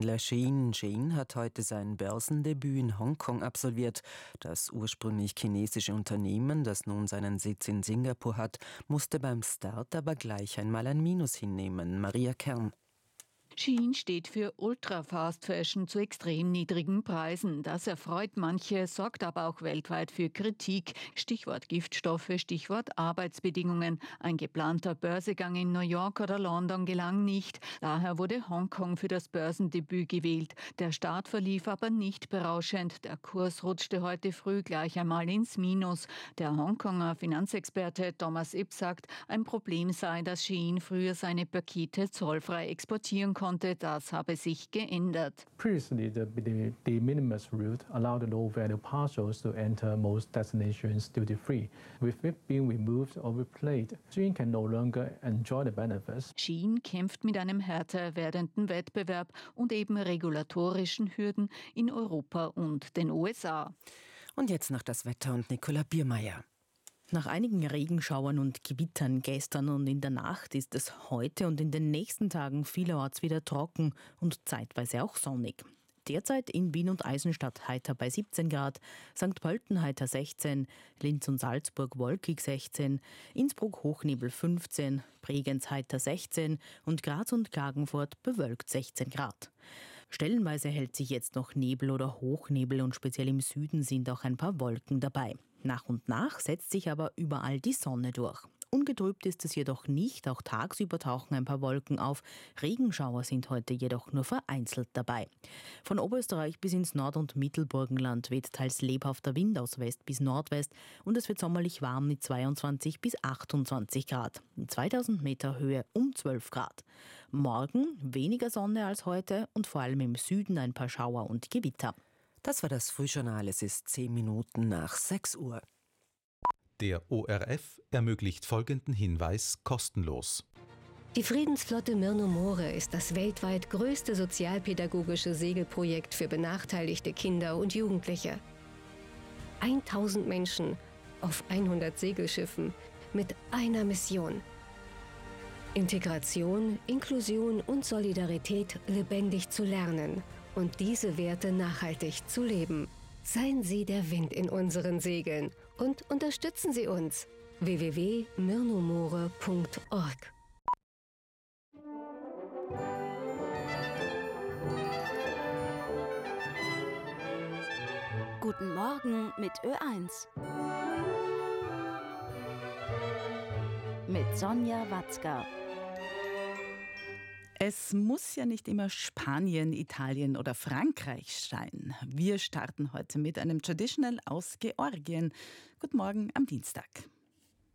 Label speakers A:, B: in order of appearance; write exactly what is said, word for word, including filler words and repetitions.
A: Shein Shein hat heute sein Börsendebüt in Hongkong absolviert. Das ursprünglich chinesische Unternehmen, das nun seinen Sitz in Singapur hat, musste beim Start aber gleich einmal ein Minus hinnehmen. Maria Kern.
B: Shein steht für Ultra-Fast Fashion zu extrem niedrigen Preisen. Das erfreut manche, sorgt aber auch weltweit für Kritik. Stichwort Giftstoffe, Stichwort Arbeitsbedingungen. Ein geplanter Börsegang in New York oder London gelang nicht. Daher wurde Hongkong für das Börsendebüt gewählt. Der Start verlief aber nicht berauschend. Der Kurs rutschte heute früh gleich einmal ins Minus. Der Hongkonger Finanzexperte Thomas Ip sagt, ein Problem sei, dass Shein früher seine Pakete zollfrei exportieren konnte. Das habe sich geändert.
C: Previously, the, the de minimis route allowed low-value parcels to enter most destinations duty-free. With it being removed or replaced, Shein can no longer enjoy the benefits.
B: Shein kämpft mit einem härter werdenden Wettbewerb und eben regulatorischen Hürden in Europa und den U S A.
A: Und jetzt noch das Wetter und Nicola Biermeier.
D: Nach einigen Regenschauern und Gewittern gestern und in der Nacht ist es heute und in den nächsten Tagen vielerorts wieder trocken und zeitweise auch sonnig. Derzeit in Wien und Eisenstadt heiter bei siebzehn Grad, Sankt Pölten heiter sechzehn, Linz und Salzburg wolkig sechzehn, Innsbruck Hochnebel fünfzehn, Bregenz heiter sechzehn und Graz und Klagenfurt bewölkt sechzehn Grad. Stellenweise hält sich jetzt noch Nebel oder Hochnebel und speziell im Süden sind auch ein paar Wolken dabei. Nach und nach setzt sich aber überall die Sonne durch. Ungetrübt ist es jedoch nicht, auch tagsüber tauchen ein paar Wolken auf. Regenschauer sind heute jedoch nur vereinzelt dabei. Von Oberösterreich bis ins Nord- und Mittelburgenland weht teils lebhafter Wind aus West bis Nordwest und es wird sommerlich warm mit zweiundzwanzig bis achtundzwanzig Grad. In zweitausend Meter Höhe um zwölf Grad. Morgen weniger Sonne als heute und vor allem im Süden ein paar Schauer und Gewitter.
A: Das war das Frühjournal. Es ist zehn Minuten nach sechs Uhr.
E: Der O R F ermöglicht folgenden Hinweis kostenlos.
F: Die Friedensflotte Myrno More ist das weltweit größte sozialpädagogische Segelprojekt für benachteiligte Kinder und Jugendliche. tausend Menschen auf hundert Segelschiffen mit einer Mission. Integration, Inklusion und Solidarität lebendig zu lernen und diese Werte nachhaltig zu leben. Seien Sie der Wind in unseren Segeln und unterstützen Sie uns. w w w punkt myrnomore punkt org
G: Guten Morgen mit Ö eins. Mit Sonja Watzka.
H: Es muss ja nicht immer Spanien, Italien oder Frankreich sein. Wir starten heute mit einem Traditional aus Georgien. Guten Morgen am Dienstag.